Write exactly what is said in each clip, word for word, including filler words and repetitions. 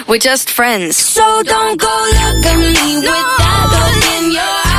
We're just friends. So don't go look at me with that look in your eye.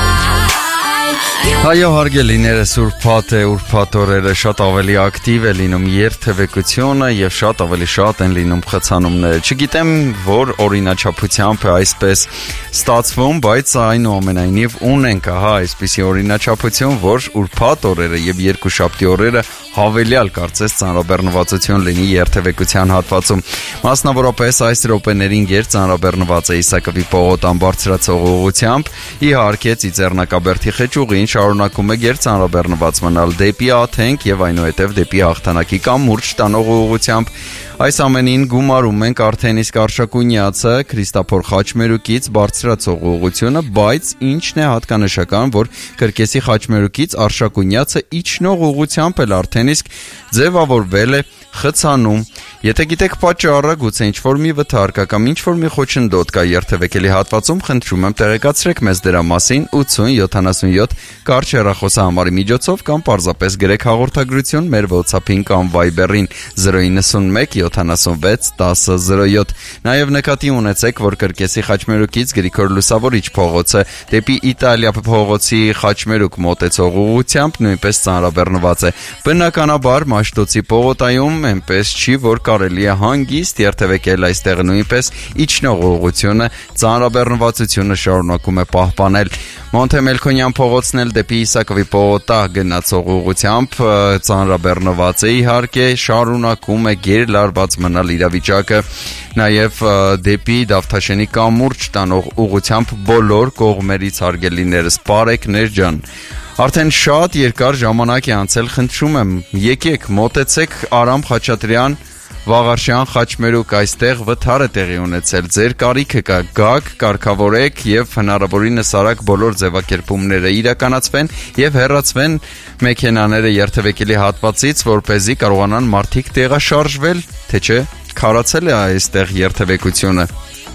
Այո, հարգելիները, սուրբաթ է, ուրբաթ օրերը շատ ավելի ակտիվ է լինում երթևեկությունը եւ շատ ավելի շատ են լինում խցանումները։ Չգիտեմ, որ օրինաչափությամբ է այսպես ստացվում, բայց այնուամենայնիվ ունենք ահա այսպիսի օրինաչափություն, որ ուրբաթ օրերը եւ երկուշաբթի օրերը հավելյալ կարծես ծանրաբեռնվածություն լինի երթևեկության հատվածում։ Մասնավորապես այս րոպեներին գերծանրաբեռնված է Իսակովի պողոտան բարձրացող ուղղությամբ, իհարկե Ծիծեռնակաբերդի խեճուղին շարունակում է գերծանրաբեռնված մնալ դեպի Աթենք եւ այնուհետեւ դեպի Հաղթանակի կամուրջ տանող ուղղությամբ։ Այս ամենին գումարում ենք արդեն իսկ Արշակունյացը Քրիստափոր Խաչմերուկից բարձրացող ուղղությունը, բայց ինչն է հատկանշական, որ Կրկեսի Խաչմերուկից Արշակունյացը իջնող ուղղությամբ էլ արդեն իսկ ձևավորվել է խցանում։ Եթե գիտեք պատճառը, գուցե ինչ-որ մի վթարկ կամ ինչ-որ մի խոչընդոտ կա երթևեկելի հատվածում, խնդրում եմ տեղեկացրեք մեզ դրա մասին ութ յոթանասունյոթ կարճ հեռախոսահամարի միջոցով կամ պարզապես գրեք հաղորդագրություն մեր WhatsApp-ին կամ Viber-ին զրո իննսունմեկ յոթանասունվեց տասը զրո յոթ։ Նաև նկատի ունեցեք, որ Կրկեսի Խաչմերուկից Գրիգոր Լուսավորիչ փողոցը դեպի Իտալիա փողոցի Խաչմերուկ մոտեցող ուղղությամբ նույնպես ծանրաբեռնված է։ Բնականաբար Մաշտոցի պողոտայում այնպես չի, որ կարելի է հանգիստ երթևեկել այստեղ նույնպես իջնող ուղղությունը ծանրաբեռնվածությունը շարունակում է պահպանել։ Մոնտեմելքոնյան փողոցն էլ դեպի Իսակովի պողոտա գնացող ուղղությամբ ծանրաբեռնված է, իհարկե շարունակում է գերլարված մնալ իրավիճակը, նաև դեպի Դավթաշենի կամուրջ տանող ուղղությամբ բոլոր կողմերից հարգելիներս բարեկներ ջան։ Արդեն շատ երկար ժամանակ է անցել, խնդրում եմ, եկեք մոտեցեք Արամ Խաչատրյան Վաղարշյան Խաչմերուկ, այստեղ վթար է տեղի ունեցել, ձեր կարիքը կա, գաք, կարգավորեք եւ հնարավորինս արագ բոլոր ձևակերպումները իրականացվեն եւ հեռացվեն մեքենաները երթևեկելի հատվածից, որպեսզի կարողանան մարդիկ տեղաշարժվել, թե չէ քարացել է այստեղ երթևեկությունը։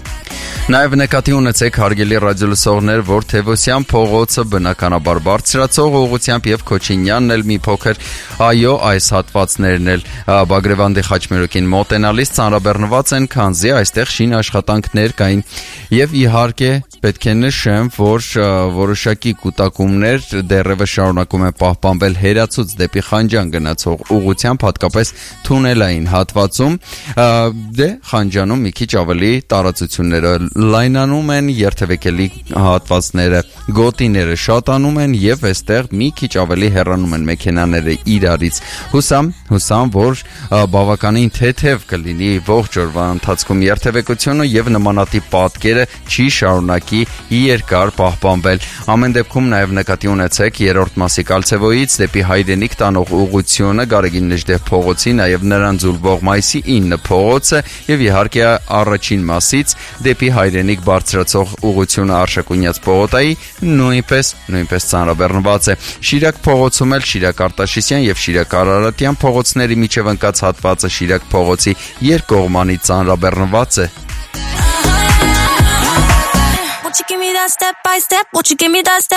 Նաև նկատի ունեցեք հարգելի ռադիոլսողներ, որ Թևոսյան փողոցը բնականաբար բարձրացող ուղղությամբ եւ Քոչինյանն էլ մի փոքր, այո, այս հատվածներն էլ Բագրևանդի Խաչմերուկին մոտենալիս ծանրաբեռնված են, քանզի այստեղ շին աշխատանքներ կային եւ իհարկե պետք է նշեմ, որ որոշակի կուտակումներ դեռևս շարունակում են պահպանվել Հերացուց դեպի Խանջան գնացող ուղղությամբ, հատկապես թունելային հատվածում, դե Խանջանում մի քիչ ավելի տարածությունները լայնանում են, երթևեկելի հատվածները, գոտիները շատանում են եւ այստեղ մի քիչ ավելի հեռանում են մեքենաները իրարից։ Հուսամ, հուսամ, որ բավականին թեթև կլինի ողջ օրվա ընթացքում երթևեկությունը եւ նմանատիպ պատկերը չի շարունակի երկար պահպանվել։ Ամեն դեպքում նաեւ նկատի ունեցեք երրորդ մասի Կալցեվոյից դեպի Հայրենիք տանող ուղղությունը, Գարեգին Նժդեհ փողոցի, նաեւ նրան ձուլվող Մայիսի ինը փողոցը եւ իհարկե առաջին մասից դեպի Հայրենիք բարձրացող ուղղությունը Արշակունյաց պողոտայի նույնպես նույնպես ծանրաբեռնված է։ Շիրակ փողոցում էլ Շիրակ Արտաշիսյան եւ Շիրակ Արարատյան փողոցների միջև ընկած հատվածը Շիրակ փողոցի երկկողմանի ծանրաբեռնված է։ Won't you give me that step by step? Won't you give me that step